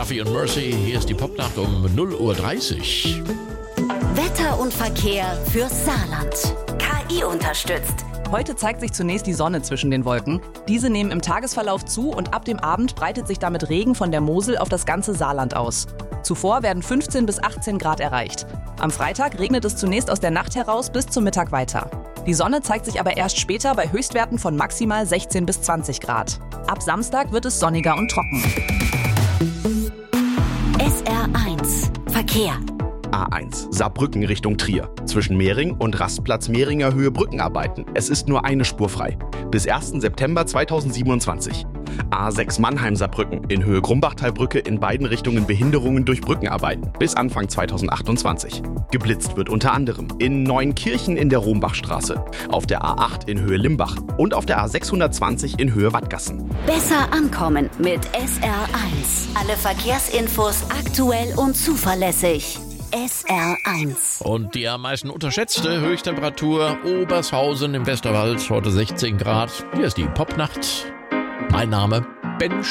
Duffy und Mercy, hier ist die Popnacht um 0:30 Uhr. Wetter und Verkehr fürs Saarland. KI unterstützt. Heute zeigt sich zunächst die Sonne zwischen den Wolken. Diese nehmen im Tagesverlauf zu und ab dem Abend breitet sich damit Regen von der Mosel auf das ganze Saarland aus. Zuvor werden 15 bis 18 Grad erreicht. Am Freitag regnet es zunächst aus der Nacht heraus bis zum Mittag weiter. Die Sonne zeigt sich aber erst später bei Höchstwerten von maximal 16 bis 20 Grad. Ab Samstag wird es sonniger und trocken. SR1 Verkehr. A1 Saarbrücken Richtung Trier. Zwischen Mehring und Rastplatz Mehringer Höhe Brückenarbeiten. Es ist nur eine Spur frei. Bis 1. September 2027. A6 Mannheim-Saarbrücken in Höhe Grumbachtalbrücke in beiden Richtungen Behinderungen durch Brückenarbeiten. Bis Anfang 2028. Geblitzt wird unter anderem in Neuenkirchen in der Rombachstraße, auf der A8 in Höhe Limbach und auf der A620 in Höhe Wattgassen. Besser ankommen mit SR1. Alle Verkehrsinfos aktuell und zuverlässig. SR1. Und die am meisten unterschätzte Höchsttemperatur Obershausen im Westerwald, heute 16 Grad. Hier ist die Popnacht. Mein Name Ben